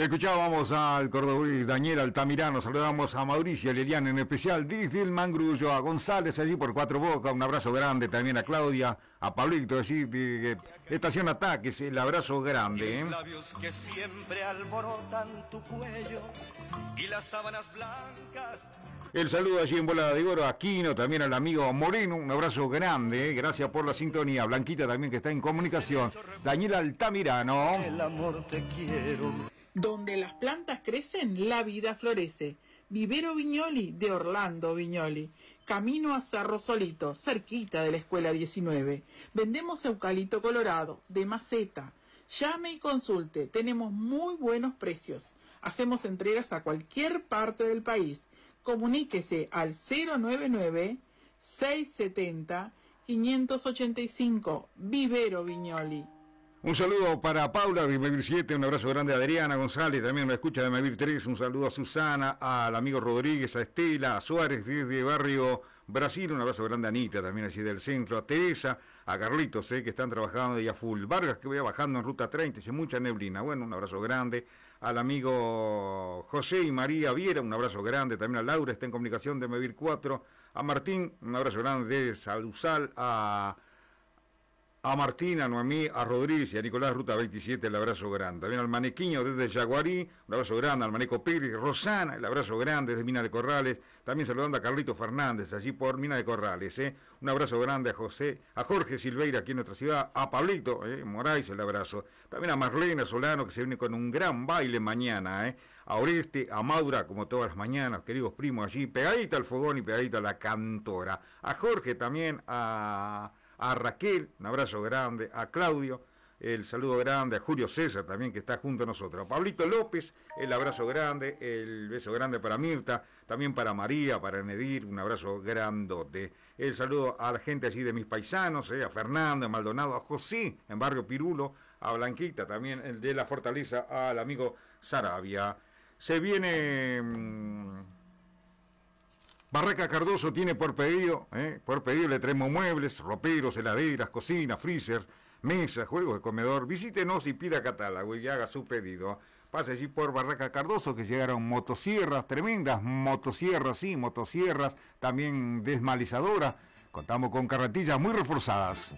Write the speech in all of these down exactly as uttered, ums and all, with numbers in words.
Escuchábamos al cordobés Daniel Altamirano, saludamos a Mauricio Leliana en especial, desde el Mangrullo, a González allí por Cuatro Bocas, un abrazo grande también a Claudia, a Pablito allí de, de Estación Ataques, el abrazo grande. ¿eh? Labios que siempre alborotan tu cuello y las sábanas blancas. El saludo allí en Bola de Oro a Quino, también al amigo Moreno, un abrazo grande, ¿eh? Gracias por la sintonía. Blanquita también que está en comunicación. Daniel Altamirano. El amor te quiero. Donde las plantas crecen, la vida florece. Vivero Viñoli de Orlando Viñoli. Camino a Cerro Solito, cerquita de la Escuela diecinueve. Vendemos eucalipto colorado, de maceta. Llame y consulte, tenemos muy buenos precios. Hacemos entregas a cualquier parte del país. Comuníquese al cero nueve nueve, seis siete cero, cinco ocho cinco. Vivero Viñoli. Un saludo para Paula de Mevir siete, un abrazo grande a Adriana González, también me escucha de Mevir tres, un saludo a Susana, al amigo Rodríguez, a Estela, a Suárez desde Barrio Brasil, un abrazo grande a Anita también allí del centro, a Teresa, a Carlitos, eh, que están trabajando ahí a full, Vargas que voy bajando en ruta treinta, dice mucha neblina, bueno, un abrazo grande, al amigo José y María Viera, un abrazo grande, también a Laura, está en comunicación de Mevir cuatro, a Martín, un abrazo grande de Salusal, a... A Martina, a Noemí, a Rodríguez y a Nicolás Ruta veintisiete, el abrazo grande. También al Manequiño desde Yaguarí, un abrazo grande, al Maneco Pérez, Rosana, el abrazo grande desde Mina de Corrales. También saludando a Carlito Fernández, allí por Mina de Corrales. ¿eh? Un abrazo grande a José, a Jorge Silveira, aquí en nuestra ciudad, a Pablito ¿eh? Moraes, el abrazo. También a Marlena Solano, que se viene con un gran baile mañana. ¿eh? A Oreste, a Maura, como todas las mañanas, queridos primos allí, pegadita al fogón y pegadita a la cantora. A Jorge también, a... a Raquel, un abrazo grande, a Claudio, el saludo grande, a Julio César también que está junto a nosotros, a Pablito López, el abrazo grande, el beso grande para Mirta, también para María, para Nedir, un abrazo grandote, el saludo a la gente allí de mis paisanos, eh, a Fernando, a Maldonado, a José, en Barrio Pirulo, a Blanquita también, el de la Fortaleza, al amigo Sarabia. Se viene... Mmm, Barraca Cardoso tiene por pedido, eh, por pedido le traemos muebles, roperos, heladeras, cocina, freezer, mesas, juegos de comedor. Visítenos y pida catálogo y haga su pedido. Pase allí por Barraca Cardoso, que llegaron motosierras, tremendas motosierras, sí, motosierras, también desmalizadoras. Contamos con carretillas muy reforzadas.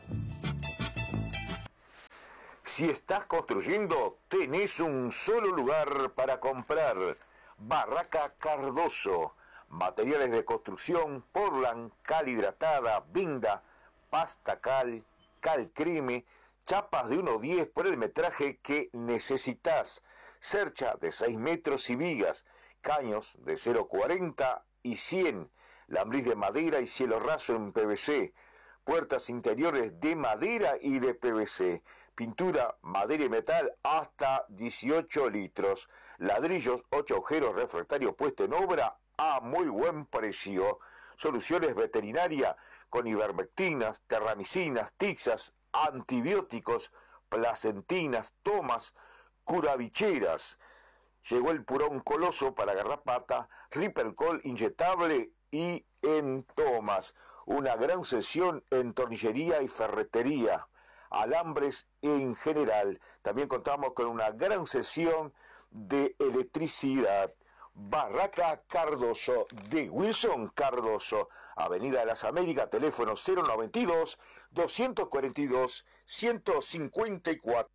Si estás construyendo, tenés un solo lugar para comprar. Barraca Cardoso. Materiales de construcción, portland, cal hidratada, vinda, pasta cal, cal creme, chapas de uno diez por el metraje que necesitas, cercha de seis metros y vigas, caños de cero cuarenta y cien, lambriz de madera y cielo raso en P V C, puertas interiores de madera y de P V C, pintura, madera y metal hasta dieciocho litros, ladrillos, ocho agujeros, refractario puesto en obra a muy buen precio. Soluciones veterinaria con ivermectinas, terramicinas, tixas, antibióticos, placentinas, tomas, curavicheras. Llegó el purón coloso para garrapata, Rippercol inyectable y en tomas. Una gran sesión en tornillería y ferretería, alambres en general. También contamos con una gran sesión de electricidad. Barraca Cardoso, de Wilson Cardoso, Avenida de las Américas, teléfono cero noventa y dos, doscientos cuarenta y dos, ciento cincuenta y cuatro.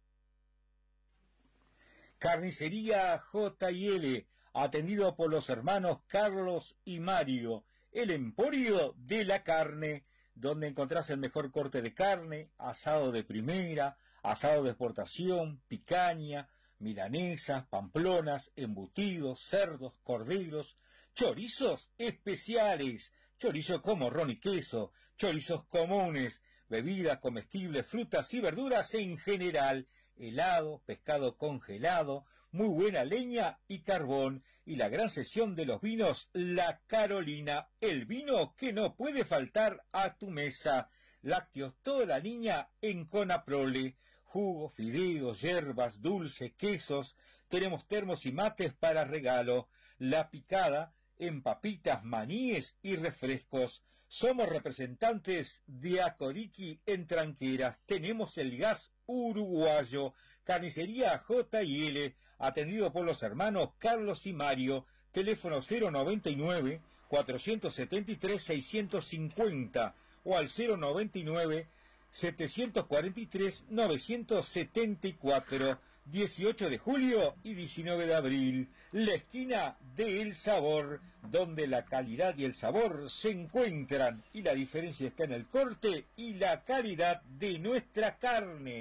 Carnicería J y L, atendido por los hermanos Carlos y Mario, el emporio de la carne, donde encontrás el mejor corte de carne, asado de primera, asado de exportación, picaña, milanesas, pamplonas, embutidos, cerdos, corderos, chorizos especiales, chorizo con morrón y queso, chorizos comunes, bebidas comestibles, frutas y verduras en general, helado, pescado congelado, muy buena leña y carbón, y la gran sesión de los vinos La Carolina, el vino que no puede faltar a tu mesa. Lácteos toda la niña en Conaprole, jugos, fideos, hierbas, dulce, quesos, tenemos termos y mates para regalo, La Picada en papitas, maníes y refrescos. Somos representantes de Acodiqui en Tranqueras, tenemos el gas uruguayo, carnicería J y L, atendido por los hermanos Carlos y Mario, teléfono cero noventa y nueve, cuatrocientos setenta y tres, seiscientos cincuenta o al cero noventa y nueve, setecientos cuarenta y tres, novecientos setenta y cuatro, dieciocho de julio y diecinueve de abril, la esquina de El Sabor, donde la calidad y el sabor se encuentran y la diferencia está en el corte y la calidad de nuestra carne.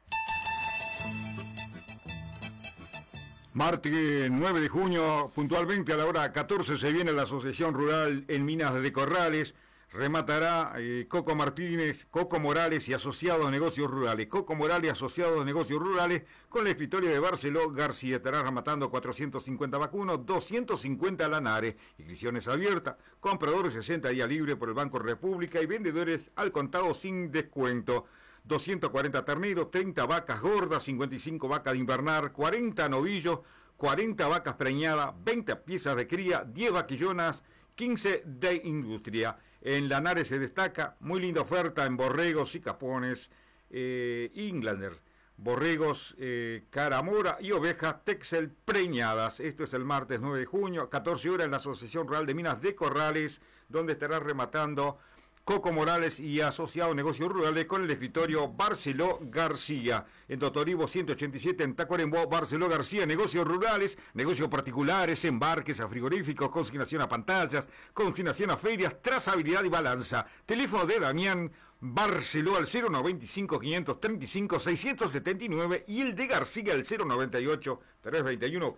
Martes nueve de junio, puntualmente a la hora catorce, se viene la Asociación Rural en Minas de Corrales. Rematará eh, Coco Martínez, Coco Morales y Asociados Negocios Rurales. Coco Morales, Asociados Negocios Rurales, con el escritorio de Barceló García. Estará rematando cuatrocientos cincuenta vacunos, doscientos cincuenta lanares. Inscripciones abiertas. Compradores sesenta días libre por el Banco República y vendedores al contado sin descuento. doscientos cuarenta terneros, treinta vacas gordas, cincuenta y cinco vacas de invernar, cuarenta novillos, cuarenta vacas preñadas, veinte piezas de cría, diez vaquillonas, quince de industria. En Lanares se destaca, muy linda oferta en borregos y capones, eh, Englander, borregos, eh, caramora y ovejas Texel preñadas. Esto es el martes nueve de junio, catorce horas en la Asociación Rural de Minas de Corrales, donde estará rematando Coco Morales y Asociados Negocios Rurales con el escritorio Barceló García. En Totoribo ciento ochenta y siete, en Tacuarembó, Barceló García, negocios rurales, negocios particulares, embarques a frigoríficos, consignación a pantallas, consignación a ferias, trazabilidad y balanza. Teléfono de Damián Barceló al cero noventa y cinco, quinientos treinta y cinco, seiscientos setenta y nueve y el de García al cero noventa y ocho, trescientos veintiuno,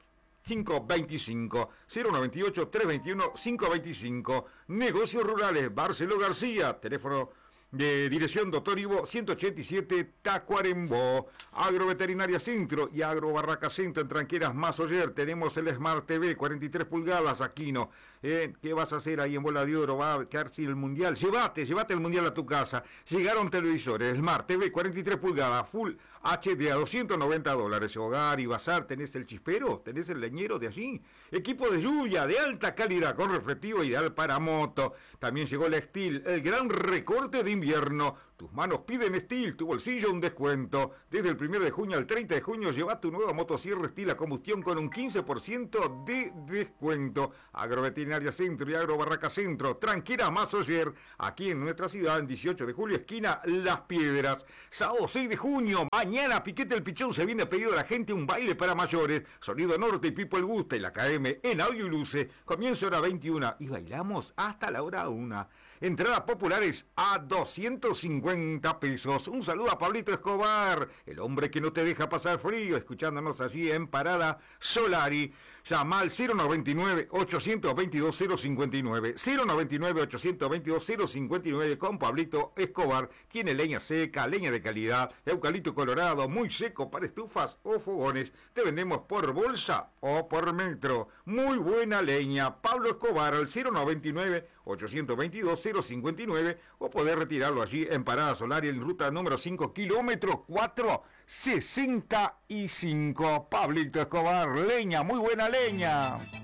cinco veinticinco, cero noventa y ocho, trescientos veintiuno, cinco veinticinco. Negocios Rurales, Barceló García, teléfono de dirección Doctor Ivo ciento ochenta y siete, Tacuarembó. Agroveterinaria Centro y Agro Barraca Centro en Tranqueras Masoyer. Tenemos el Smart T V, cuarenta y tres pulgadas, Aquino. Eh, ¿Qué vas a hacer ahí en Bola de Oro? Va a quedarse el Mundial. Llévate, llévate el Mundial a tu casa. Llegaron televisores, Smart T V, cuarenta y tres pulgadas, Full H D a doscientos noventa dólares. Hogar y bazar, ¿tenés el chispero? ¿Tenés el leñero de allí? Equipo de lluvia de alta calidad con reflectivo ideal para moto. También llegó la Steel, el gran recorte de invierno. Tus manos piden Steel, tu bolsillo un descuento. Desde el primero de junio al treinta de junio, lleva tu nueva motosierra Steel a combustión con un quince por ciento de descuento. Agroveterinaria Centro y Agro Barraca Centro, Tranquera Masoyer, aquí en nuestra ciudad, en dieciocho de julio, esquina Las Piedras. Sábado seis de junio, mañana Piquete el Pichón, se viene pedido a la gente un baile para mayores. Sonido Norte y Pipo el Gusta y la K M en audio y luces. Comienza hora veintiuna y bailamos hasta la hora una. Entradas populares a doscientos cincuenta pesos. Un saludo a Pablito Escobar, el hombre que no te deja pasar frío, escuchándonos allí en Parada Solari. Llama al cero noventa y nueve, ochocientos veintidós, cero cincuenta y nueve. cero noventa y nueve, ochocientos veintidós, cero cincuenta y nueve con Pablito Escobar. Tiene leña seca, leña de calidad, eucalipto colorado, muy seco para estufas o fogones. Te vendemos por bolsa o por metro. Muy buena leña. Pablo Escobar al cero noventa y nueve, ochocientos veintidós, cero cincuenta y nueve o poder retirarlo allí en Parada Solar en ruta número cinco, kilómetro cuatro sesenta y cinco. Pablito Escobar, leña, muy buena leña.